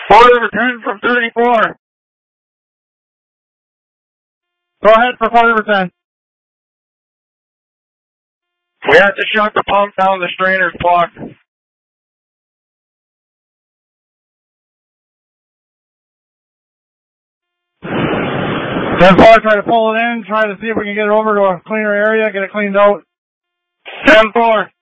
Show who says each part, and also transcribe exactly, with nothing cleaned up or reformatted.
Speaker 1: Order return from thirty-four.
Speaker 2: Go ahead for quarter ten.
Speaker 1: We have to shut the pump down, the strainer's blocked.
Speaker 2: ten four, try to pull it in, try to see if we can get it over to a cleaner area, get it cleaned out.
Speaker 1: ten four.